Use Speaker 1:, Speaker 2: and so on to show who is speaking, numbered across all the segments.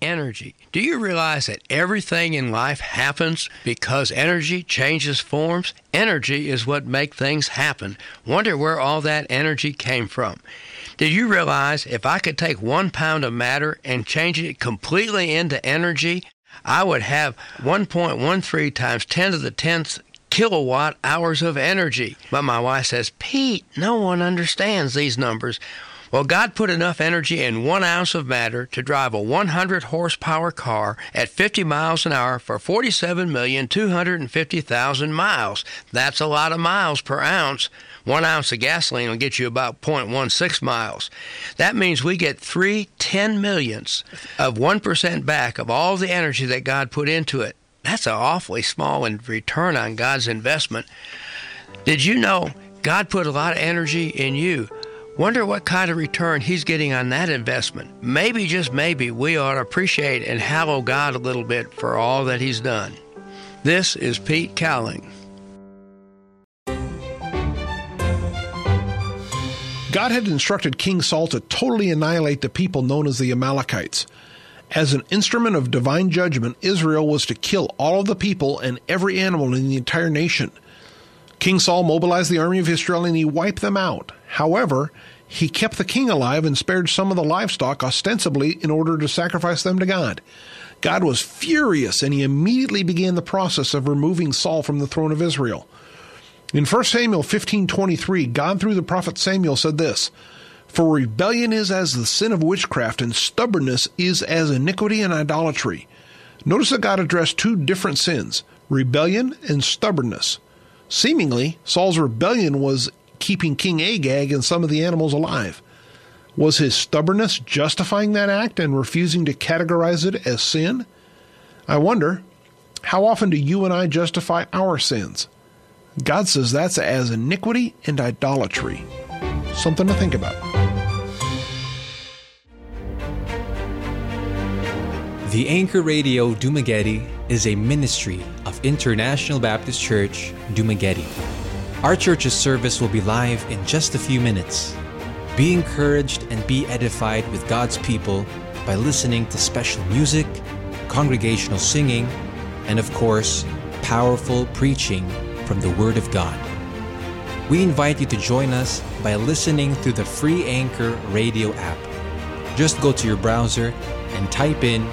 Speaker 1: energy. Do you realize that everything in life happens because energy changes forms? Energy is what makes things happen. Wonder where all that energy came from. Did you realize if I could take 1 pound of matter and change it completely into energy, I would have 1.13 times 10 to the 10th kilowatt hours of energy? But my wife says, Pete, no one understands these numbers. Well, God put enough energy in 1 ounce of matter to drive a 100 horsepower car at 50 miles an hour for 47,250,000 miles. That's a lot of miles per ounce. 1 ounce of gasoline will get you about 0.16 miles. That means we get 3/10,000,000ths of 1% back of all the energy that God put into it. That's an awfully small return on God's investment. Did you know God put a lot of energy in you? Wonder what kind of return He's getting on that investment. Maybe, just maybe, we ought to appreciate and hallow God a little bit for all that He's done. This is Pete Cowling.
Speaker 2: God had instructed King Saul to totally annihilate the people known as the Amalekites. As an instrument of divine judgment, Israel was to kill all of the people and every animal in the entire nation. King Saul mobilized the army of Israel and he wiped them out. However, he kept the king alive and spared some of the livestock, ostensibly in order to sacrifice them to God. God was furious, and he immediately began the process of removing Saul from the throne of Israel. In 1 Samuel 15:23, God through the prophet Samuel said this, "For rebellion is as the sin of witchcraft, and stubbornness is as iniquity and idolatry." Notice that God addressed two different sins, rebellion and stubbornness. Seemingly, Saul's rebellion was keeping King Agag and some of the animals alive. Was his stubbornness justifying that act and refusing to categorize it as sin? I wonder, how often do you and I justify our sins? God says that's as iniquity and idolatry. Something to think about.
Speaker 3: The Anchor Radio Dumaguete is a ministry of International Baptist Church, Dumaguete. Our church's service will be live in just a few minutes. Be encouraged and be edified with God's people by listening to special music, congregational singing, and of course, powerful preaching from the Word of God. We invite you to join us by listening through the free Anchor Radio app. Just go to your browser and type in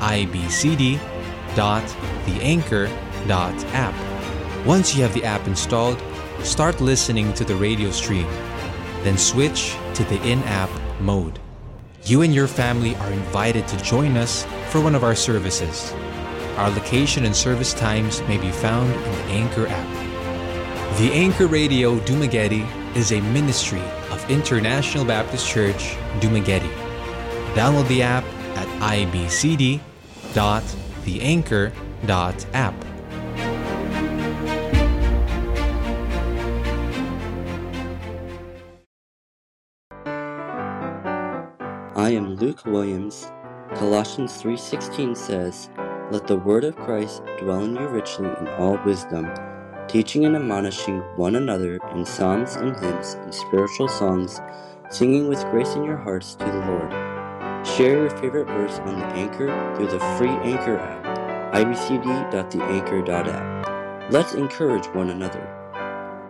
Speaker 3: ibcd.theanchor.app. Once you have the app installed, start listening to the radio stream. Then switch to the in-app mode. You and your family are invited to join us for one of our services. Our location and service times may be found in the Anchor app. The Anchor Radio Dumaguete is a ministry of International Baptist Church, Dumaguete. Download the app at ibcd.theanchor.app.
Speaker 4: I am Luke Williams. Colossians 3:16 says, "Let the word of Christ dwell in you richly in all wisdom, teaching and admonishing one another in psalms and hymns and spiritual songs, singing with grace in your hearts to the Lord." Share your favorite verse on the Anchor through the free Anchor app, ibcd.theanchor.app. Let's encourage one another.